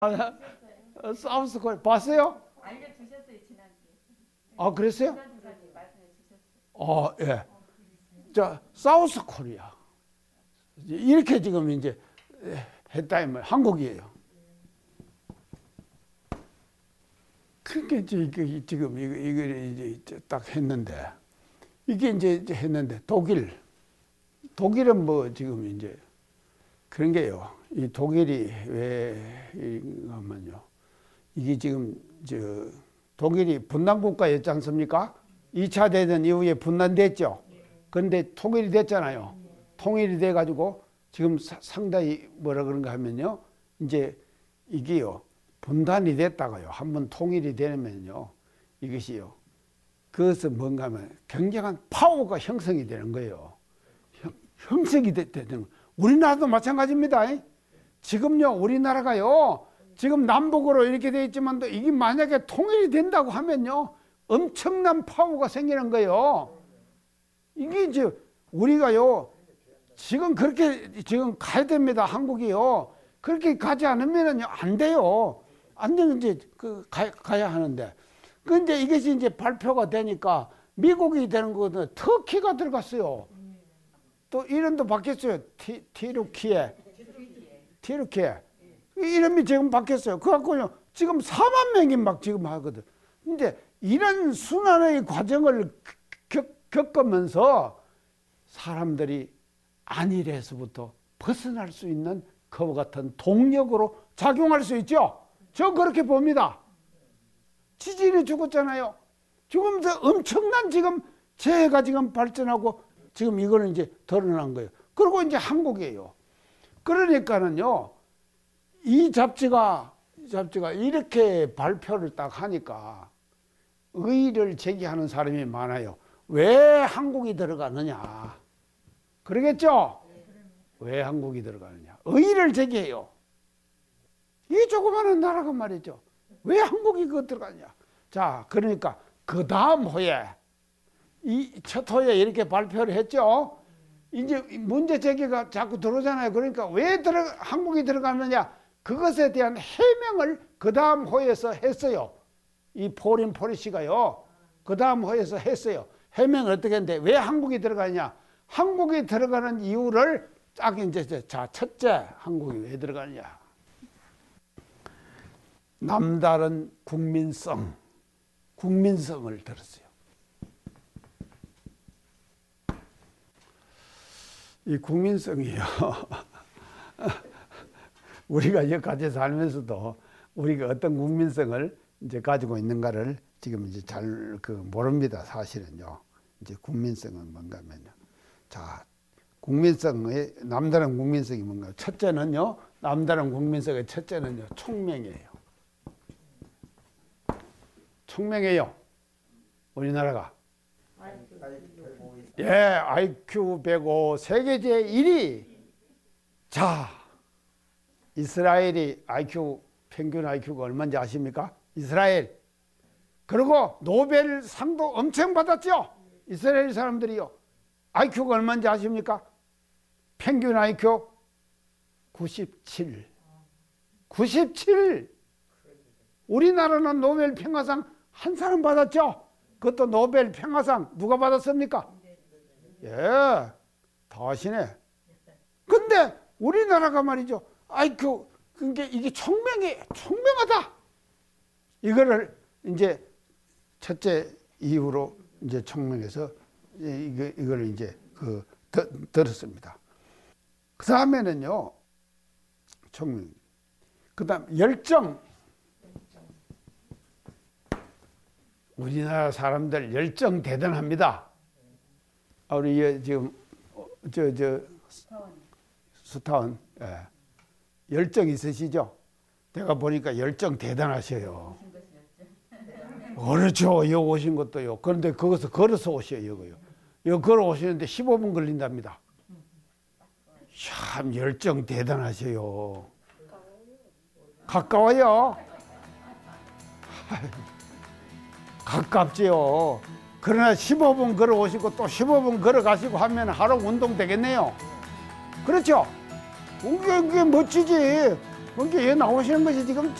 사우스 코리아 봤어요? 알려주셨어요, 지난주에. 아, 그랬어요? 지난주에 말씀해 주셨어요. 예. 자, 사우스 코리아. 이렇게 지금 이제 했다면 한국이에요. 그러니까 이제 지금 이걸 이제 딱 했는데, 이게 이제 했는데, 독일은 뭐 지금 이제 그런 게요. 이 독일이 왜냐면요. 이게 지금 독일이 분단국가였지 않습니까? 2차 대전 이후에 분단됐죠. 그런데 통일이 됐잖아요. 통일이 돼가지고 지금 상당히 뭐라 그런가 하면요. 이제 이게요. 분단이 됐다가요. 한번 통일이 되면요. 이것이요. 그것은 뭔가 하면 굉장한 파워가 형성이 되는 거예요. 형성이 되는 거예요. 우리나라도 마찬가지입니다. 지금요. 우리나라가요. 지금 남북으로 이렇게 되어 있지만도 이게 만약에 통일이 된다고 하면요. 엄청난 파워가 생기는 거예요. 이게 이제 우리가요. 지금 그렇게 지금 가야 됩니다. 한국이요. 그렇게 가지 않으면요. 안 돼요. 안 되면 이제 가야 하는데. 근데 이것이 이제 발표가 되니까 미국이 되는 거거든요. 터키가 들어갔어요. 또 이름도 바뀌었어요. 티르키예. 이름이 지금 바뀌었어요. 그래갖고요. 지금 4만 명이 막 지금 하거든. 근데 이런 순환의 과정을 겪으면서 사람들이 안일에서부터 벗어날 수 있는 그와 같은 동력으로 작용할 수 있죠. 저 그렇게 봅니다. 지진이 죽었잖아요. 죽으면서 엄청난 지금 재해가 지금 발전하고 지금 이거는 이제 드러난 거예요. 그리고 이제 한국이에요. 그러니까는요, 이 잡지가 이렇게 발표를 딱 하니까 의의를 제기하는 사람이 많아요. 왜 한국이 들어가느냐. 그러겠죠? 왜 한국이 들어가느냐. 의의를 제기해요. 이 조그마한 나라가 말이죠. 왜 한국이 그거 들어가냐. 자, 그러니까 그 다음 호에 이 첫 호에 이렇게 발표를 했죠. 이제 문제 제기가 자꾸 들어오잖아요. 그러니까 왜 한국이 들어가느냐. 그것에 대한 해명을 그 다음 호에서 했어요. 이 포린 포리시가요. 그 다음 호에서 했어요. 해명을 어떻게 했는데 왜 한국이 들어가느냐. 한국이 들어가는 이유를 딱 이제 자, 첫째 한국이 왜 들어가느냐. 남다른 국민성을 들었어요. 이 국민성이요. 우리가 여기까지 살면서도 우리가 어떤 국민성을 이제 가지고 있는가를 지금 이제 잘 모릅니다. 사실은요. 이제 국민성은 뭔가 하면요. 자, 국민성의 남다른 국민성이 뭔가. 첫째는요. 남다른 국민성의 첫째는요. 총명이에요. 총명해요. 우리나라가. 예, IQ 105 세계 제1위. 자, 이스라엘이 평균 IQ가 얼마인지 아십니까? 이스라엘. 그리고 노벨상도 엄청 받았죠? 이스라엘 사람들이요. IQ가 얼마인지 아십니까? 평균 IQ 97. 97. 우리나라는 노벨 평화상 한 사람 받았죠? 그것도 노벨 평화상 누가 받았습니까? 예, 다 아시네. 근데 우리나라가 말이죠. IQ, 그러니까 이게 총명하다. 이거를 이제 첫째 이유로 이제 총명해서 이걸 이제 들었습니다. 그 다음에는요, 총명. 그 다음 열정. 우리나라 사람들 열정 대단합니다. 우리 지금 수타원 예. 열정 있으시죠? 내가 보니까 열정 대단하셔요. 그렇죠. 여기 오신 것도요. 그런데 거기서 걸어서 오셔요. 여기 걸어 오시는데 15분 걸린답니다. 참 열정 대단하셔요. 가까워요. 가깝지요. 그러나 15분 걸어오시고 또 15분 걸어가시고 하면 하루 운동 되겠네요. 그렇죠? 그게 멋지지. 그러니까 여기 나오시는 것이 지금